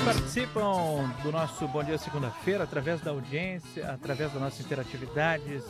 participam do nosso Bom Dia Segunda-feira através da audiência, através da nossa interatividade,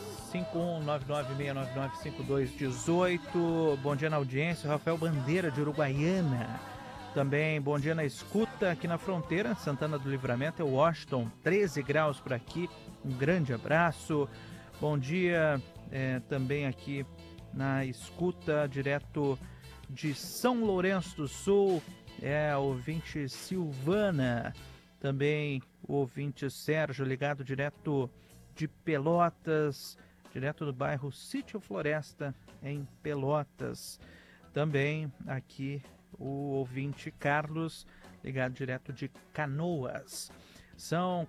5199995218. Bom dia na audiência, Rafael Bandeira de Uruguaiana. Também bom dia na escuta aqui na fronteira, Santana do Livramento, é o Washington, 13 graus por aqui, um grande abraço. Bom dia também aqui na escuta direto de São Lourenço do Sul, a ouvinte Silvana, também o ouvinte Sérgio, ligado direto de Pelotas, direto do bairro Sítio Floresta, em Pelotas. Também aqui o ouvinte Carlos, ligado direto de Canoas. São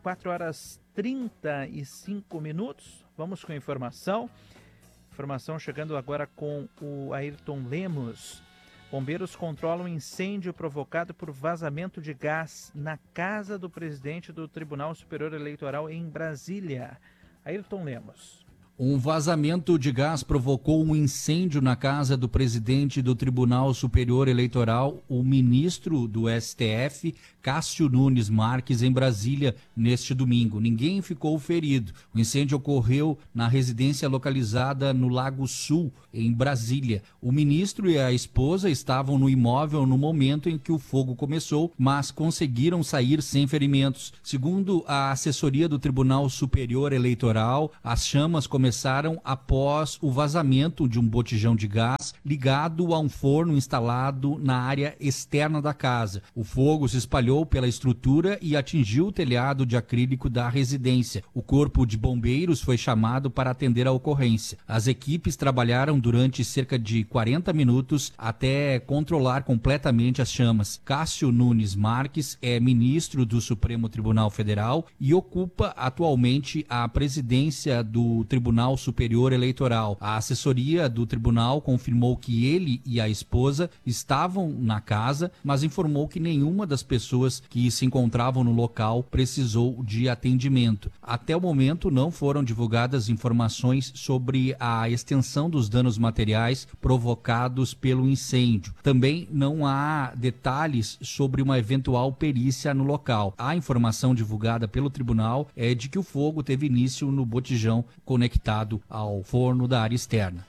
4h35, vamos com a informação. Informação chegando agora com o Ayrton Lemos. Bombeiros controlam incêndio provocado por vazamento de gás na casa do presidente do Tribunal Superior Eleitoral em Brasília. Ayrton Lemos. Um vazamento de gás provocou um incêndio na casa do presidente do Tribunal Superior Eleitoral, o ministro do STF, Cássio Nunes Marques, em Brasília, neste domingo. Ninguém ficou ferido. O incêndio ocorreu na residência localizada no Lago Sul, em Brasília. O ministro e a esposa estavam no imóvel no momento em que o fogo começou, mas conseguiram sair sem ferimentos. Segundo a assessoria do Tribunal Superior Eleitoral, as chamas começaram após o vazamento de um botijão de gás ligado a um forno instalado na área externa da casa. O fogo se espalhou pela estrutura e atingiu o telhado de acrílico da residência. O corpo de bombeiros foi chamado para atender a ocorrência. As equipes trabalharam durante cerca de 40 minutos até controlar completamente as chamas. Cássio Nunes Marques é ministro do Supremo Tribunal Federal e ocupa atualmente a presidência do Tribunal Superior Eleitoral. A assessoria do tribunal confirmou que ele e a esposa estavam na casa, mas informou que nenhuma das pessoas que se encontravam no local precisou de atendimento. Até o momento não foram divulgadas informações sobre a extensão dos danos materiais provocados pelo incêndio. Também não há detalhes sobre uma eventual perícia no local. A informação divulgada pelo tribunal é de que o fogo teve início no botijão conectado ao forno da área externa.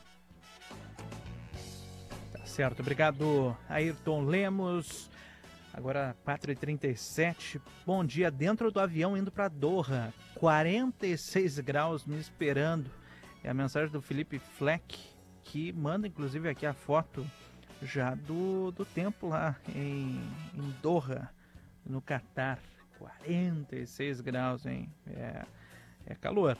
Tá certo, obrigado Ayrton Lemos. Agora 4h37, bom dia dentro do avião indo para Doha, 46 graus me esperando. É a mensagem do Felipe Fleck, que manda inclusive aqui a foto já do tempo lá em Doha, no Catar. 46 graus, hein? É calor.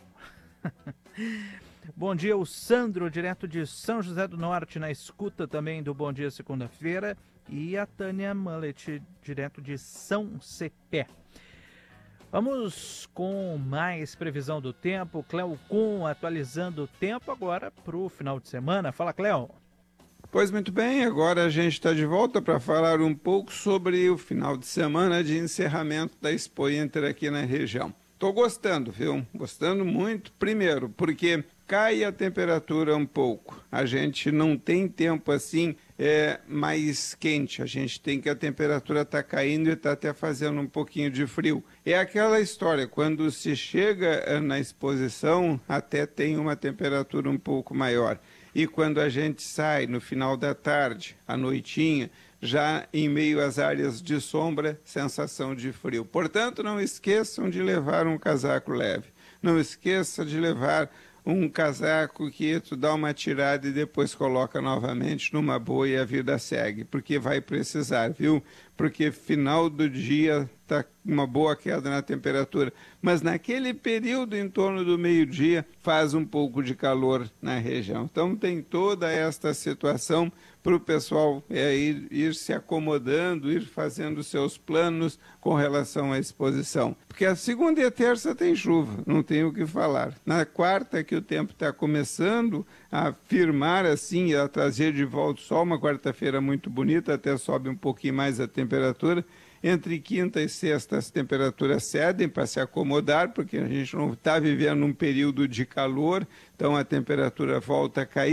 Bom dia, o Sandro, direto de São José do Norte, na escuta também do Bom Dia Segunda-feira. E a Tânia Mullet, direto de São Cepé. Vamos com mais previsão do tempo. Cléo Kuhn atualizando o tempo agora para o final de semana. Fala, Cléo. Pois muito bem, agora a gente está de volta para falar um pouco sobre o final de semana de encerramento da Expo Inter aqui na região. Estou gostando, viu? Gostando muito. Primeiro, porque cai a temperatura um pouco. A gente não tem tempo assim mais quente. A gente tem que a temperatura está caindo e está até fazendo um pouquinho de frio. É aquela história, quando se chega na exposição, até tem uma temperatura um pouco maior. E quando a gente sai no final da tarde, à noitinha, já em meio às áreas de sombra, sensação de frio. Portanto, não esqueçam de levar um casaco leve. Não esqueça de levar um casaco que tu dá uma tirada e depois coloca novamente numa boa e a vida segue, porque vai precisar, viu? Porque final do dia está uma boa queda na temperatura, mas naquele período em torno do meio-dia faz um pouco de calor na região. Então tem toda esta situação para o pessoal ir se acomodando, ir fazendo seus planos com relação à exposição. Porque a segunda e a terça tem chuva, não tem o que falar. Na quarta que o tempo está começando a firmar assim, a trazer de volta o sol, uma quarta-feira muito bonita, até sobe um pouquinho mais a temperatura. Entre quinta e sexta as temperaturas cedem para se acomodar, porque a gente não está vivendo um período de calor, então a temperatura volta a cair.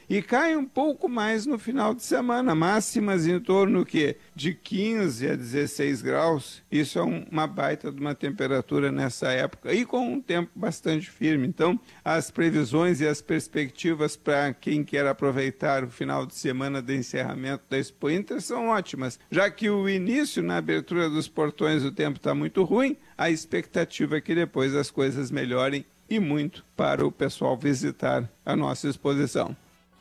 e cai um pouco mais no final de semana, máximas em torno de 15 a 16 graus. Isso é uma baita de uma temperatura nessa época e com um tempo bastante firme. Então, as previsões e as perspectivas para quem quer aproveitar o final de semana de encerramento da Expo Inter são ótimas, já que o início, na abertura dos portões, o tempo está muito ruim, a expectativa é que depois as coisas melhorem e muito para o pessoal visitar a nossa exposição.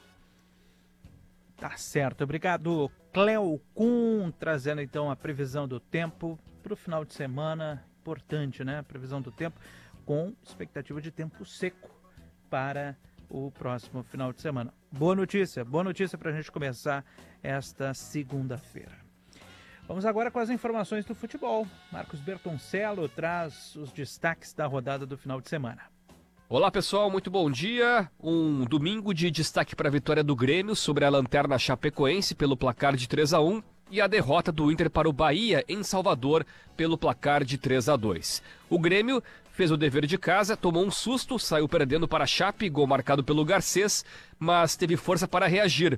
Tá certo, obrigado, Cleo Kuhn, trazendo então a previsão do tempo para o final de semana. Importante, né? A previsão do tempo com expectativa de tempo seco para o próximo final de semana. Boa notícia para a gente começar esta segunda-feira. Vamos agora com as informações do futebol. Marcos Bertoncello traz os destaques da rodada do final de semana. Olá pessoal, muito bom dia. Um domingo de destaque para a vitória do Grêmio sobre a Lanterna Chapecoense pelo placar de 3-1 e a derrota do Inter para o Bahia em Salvador pelo placar de 3-2. O Grêmio fez o dever de casa, tomou um susto, saiu perdendo para a Chape, gol marcado pelo Garcês, mas teve força para reagir.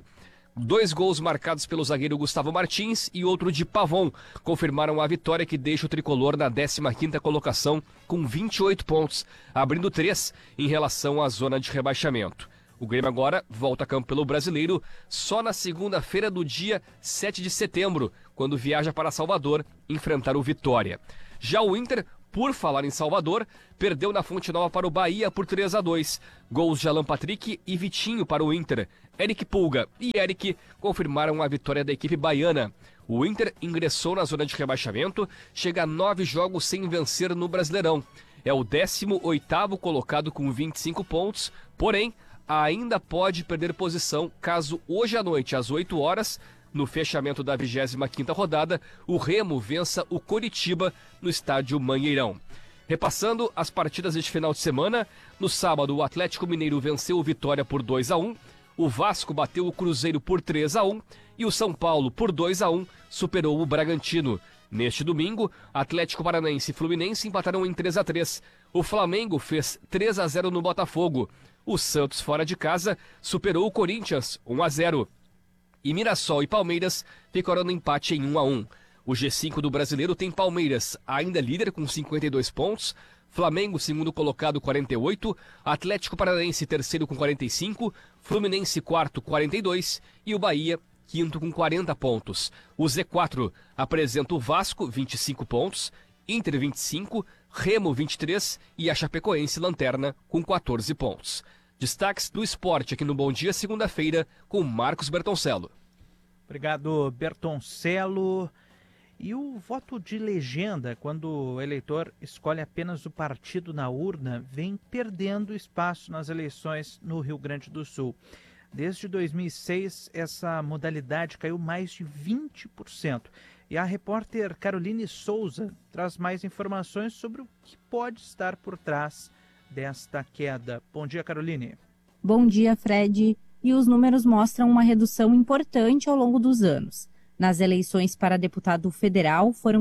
2 gols marcados pelo zagueiro Gustavo Martins e outro de Pavon confirmaram a vitória que deixa o tricolor na 15ª colocação com 28 pontos, abrindo 3 em relação à zona de rebaixamento. O Grêmio agora volta a campo pelo Brasileiro só na segunda-feira do dia 7 de setembro, quando viaja para Salvador enfrentar o Vitória. Já o Inter, por falar em Salvador, perdeu na Fonte Nova para o Bahia por 3-2. Gols de Alan Patrick e Vitinho para o Inter. Eric Pulga e Eric confirmaram a vitória da equipe baiana. O Inter ingressou na zona de rebaixamento, chega a 9 jogos sem vencer no Brasileirão. É o 18º colocado com 25 pontos, porém, ainda pode perder posição caso hoje à noite, às 8 horas, no fechamento da 25ª rodada, o Remo vença o Coritiba no estádio Mangueirão. Repassando as partidas deste final de semana, no sábado o Atlético Mineiro venceu o Vitória por 2-1, o Vasco bateu o Cruzeiro por 3-1 e o São Paulo por 2-1 superou o Bragantino. Neste domingo, Atlético Paranaense e Fluminense empataram em 3-3. O Flamengo fez 3-0 no Botafogo. O Santos fora de casa superou o Corinthians 1-0. E Mirassol e Palmeiras ficaram no empate em 1-1. O G5 do Brasileiro tem Palmeiras ainda líder com 52 pontos, Flamengo segundo colocado 48, Atlético Paranaense terceiro com 45, Fluminense quarto 42 e o Bahia quinto com 40 pontos. O Z4 apresenta o Vasco 25 pontos, Inter 25, Remo 23 e a Chapecoense Lanterna com 14 pontos. Destaques do esporte aqui no Bom Dia, segunda-feira, com Marcos Bertoncello. Obrigado, Bertoncello. E o voto de legenda, quando o eleitor escolhe apenas o partido na urna, vem perdendo espaço nas eleições no Rio Grande do Sul. Desde 2006, essa modalidade caiu mais de 20%. E a repórter Caroline Souza traz mais informações sobre o que pode estar por trás desta queda. Bom dia, Caroline. Bom dia, Fred. E os números mostram uma redução importante ao longo dos anos. Nas eleições para deputado federal, foram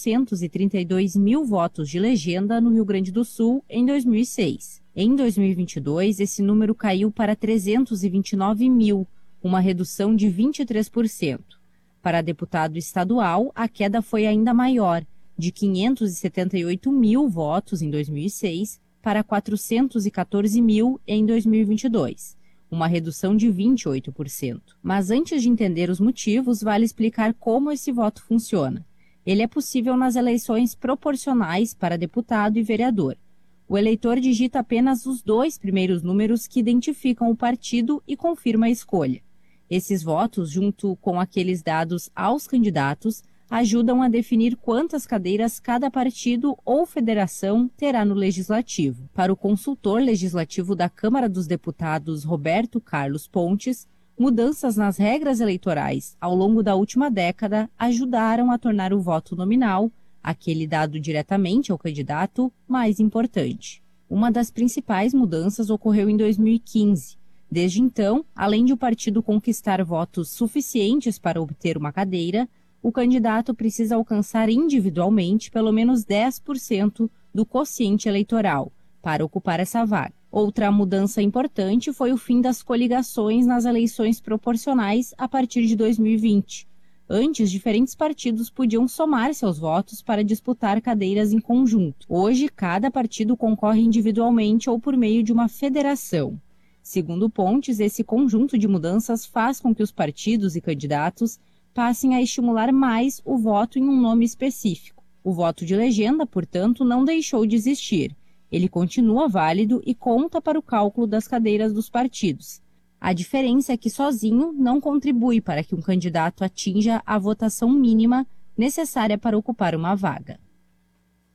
432 mil votos de legenda no Rio Grande do Sul em 2006. Em 2022, esse número caiu para 329 mil, uma redução de 23%. Para deputado estadual, a queda foi ainda maior, de 578 mil votos em 2006 para 414 mil em 2022. Uma redução de 28%. Mas antes de entender os motivos, vale explicar como esse voto funciona. Ele é possível nas eleições proporcionais para deputado e vereador. O eleitor digita apenas os 2 primeiros números que identificam o partido e confirma a escolha. Esses votos, junto com aqueles dados aos candidatos, ajudam a definir quantas cadeiras cada partido ou federação terá no Legislativo. Para o consultor legislativo da Câmara dos Deputados, Roberto Carlos Pontes, mudanças nas regras eleitorais ao longo da última década ajudaram a tornar o voto nominal, aquele dado diretamente ao candidato, mais importante. Uma das principais mudanças ocorreu em 2015. Desde então, além de o partido conquistar votos suficientes para obter uma cadeira, o candidato precisa alcançar individualmente pelo menos 10% do quociente eleitoral para ocupar essa vaga. Outra mudança importante foi o fim das coligações nas eleições proporcionais a partir de 2020. Antes, diferentes partidos podiam somar seus votos para disputar cadeiras em conjunto. Hoje, cada partido concorre individualmente ou por meio de uma federação. Segundo Pontes, esse conjunto de mudanças faz com que os partidos e candidatos passem a estimular mais o voto em um nome específico. O voto de legenda, portanto, não deixou de existir. Ele continua válido e conta para o cálculo das cadeiras dos partidos. A diferença é que sozinho não contribui para que um candidato atinja a votação mínima necessária para ocupar uma vaga.